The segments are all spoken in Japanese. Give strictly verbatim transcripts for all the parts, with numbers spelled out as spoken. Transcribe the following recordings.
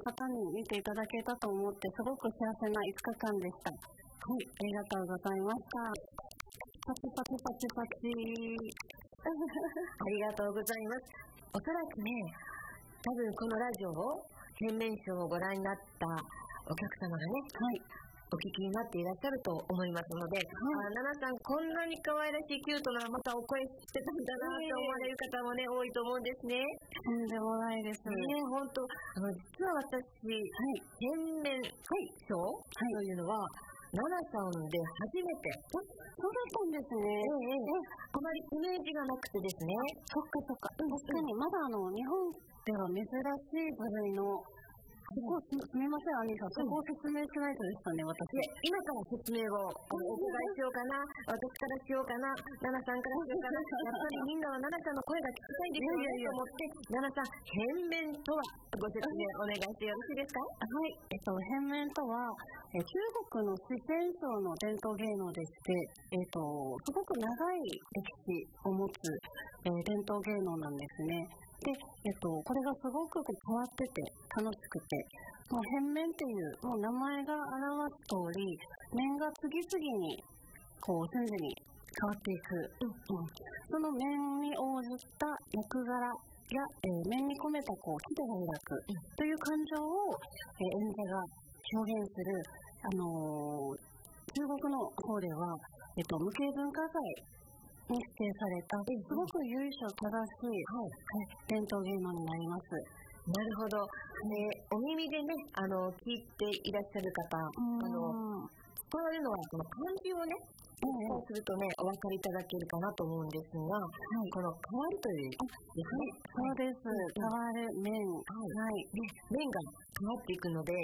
方に見ていただけたと思ってすごく幸せないつかかんでした。はい、ありがとうございました。パチパチパチパチありがとうございます。おそらくね、多分このラジオを洗面所をご覧になったお客様がね、 はい、 お聞きになっていらっしゃると思いますので、はい、あ、ナナさんこんなに可愛らしいキュートなまたお声してたんだなと思われる方もね、多いと思うんですね。 とんでもないですね。 ね、本当、あの実は私、はい、洗面所というのは、ナナさんで初めて。 そうだったんですね。 ええ、あまりイメージがなくてですね。 そっかそっか。確かにまだあの日本では珍しい部類の。そこすみません、アニさん、そこを説明しないとでしたね、私。 今から説明をお伺いしようかな、私からしようかな、ナナさんからしようかな、やっぱりみんなはナナさんの声が聞きたいですよねと思って、ナナさん、変面とはご説明お願いしてよろしいですか？ はい、えっと、変面とは、え中国の四川省の伝統芸能でして、えっと、すごく長い歴史を持つ、えー、伝統芸能なんですね。で、えっと、これがすごく変わってて楽しくて、もう変面っていうもう名前が表す通り、面が次々にこう瞬時に変わっていく、うんうん、その面に応じた役柄や、えー、面に込めたこう喜怒が開くという感情を、えー、演者が表現する、あのー、中国の方では、えっと、無形文化財に指定されたすごく由緒正しい、はいはい、伝統芸能になります。 なるほど、ね、お耳でね、あの聞いていらっしゃる方、あのこういうのはこの漢字をね、そうするとね、お分かりいただけるかなと思うんですが、はい、この変わるというですね。 そうです。変わる面、 はい、で面が変わっていくので、はい、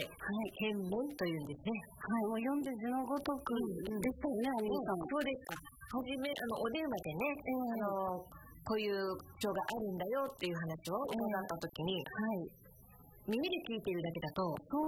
変面というんですね。 はい、もう読んで字のごとくでしたよね、アニさん。 そうですか。はじめあのお電話でね、えー、あのこういう症があるんだよっていう話を伺ったときに、えー、はい、耳で聞いているだけだと、そう、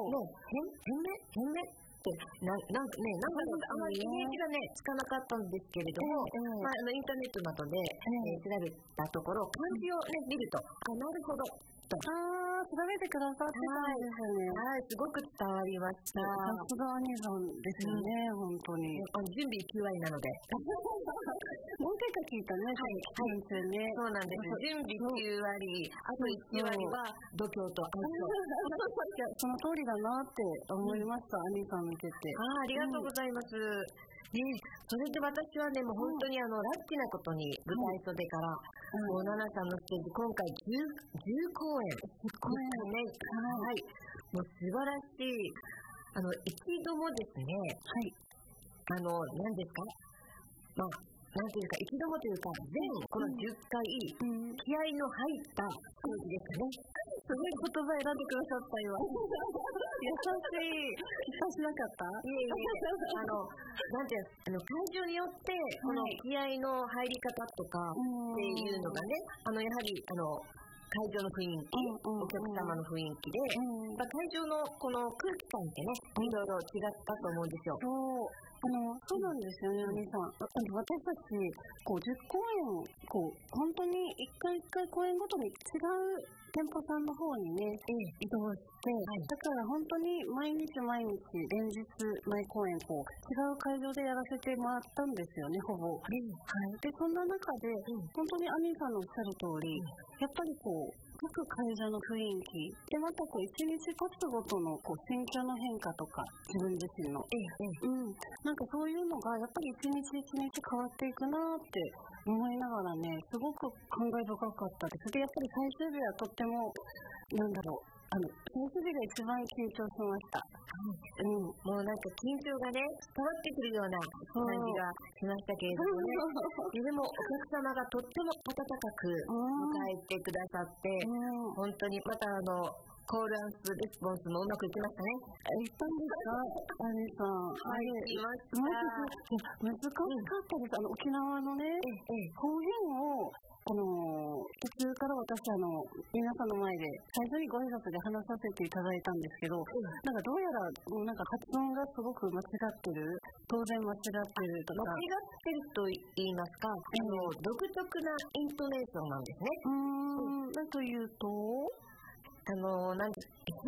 もう変面変面ってななんかね、なんかあまりイメージがねつかなかったんですけれども、えーまあ、あのインターネットなどで、えー、調べたところ、漢字をね見ると、あ、なるほど。 ああ、調べてくださってたんですよね。 はい、すごく伝わりました。 さすがアニさんですよね、うん、本当に。 あの準備きゅうわりなので。 もう一回聞いたね、はい、はい、ね。 そうなんです。準備きゅうわり、あといちわりは度胸と愛そ想。 の通りだなって思いました、うん、アニさん見てて。 あ、ありがとうございます。ね、それで私はね、もう本当にあの、ラッキーなことに舞台袖から、もうナナさんのステージ、今回じゅうこうえん、すごいね、はい、もう素晴らしい、あの、一度もですね、はい、あの、何ですか、まあ、なんていうか、一度もというか、全このじゅっかい、うん、気合の入ったステージですかね。 すごい言葉選んでくださった今。優しい。失敗しなかった？ いえいえ。あの、なんていうあの、会場によって、この気合の入り方とかっていうのがね、あの、やはり、あの、会場の雰囲気、うんうん、お客様の雰囲気で、うん、会場のこの空気感ってね、いろいろ違ったと思うんですよ。 そうあのそうなんですよね、お兄さん。私たちこうじゅっこうえん、こう本当に一回一回公演ごとに違う店舗さんの方にね、移動して、はい、だから本当に毎日毎日連日毎公演こう違う会場でやらせてもらったんですよね、ほぼ。うん、はい。でそんな中で、うん、本当にアニーさんのおっしゃる通り、うん、やっぱりこう各会場の雰囲気でまたこう一日経つごとのこう心境の変化とか自分自身の、ええうん、なんかそういうのがやっぱり一日一日変わっていくなって思いながらね、すごく感慨深かったです。でやっぱり最終日はとってもなんだろうあの最終日が一番緊張しました。 うん、もうなんか緊張がね伝わってくるような感じがしましたけれどもね。でもお客様がとっても温かく迎えてくださって、うん、本当にまたあのコールアンスレスポンスもうまくいきましたね。 いったんですか、アニさん。 はい、いました。難しかったです。あの沖縄のね、方言をあの途中から私あの皆さんの前で最初にご挨拶で話させていただいたんですけど、うん、なんかどうやらなんか発音がすごく間違ってる、当然間違ってるとか、 間違ってると言いますか、あの独特なイントネーションなんですね。 うーん、というと。 あのなんです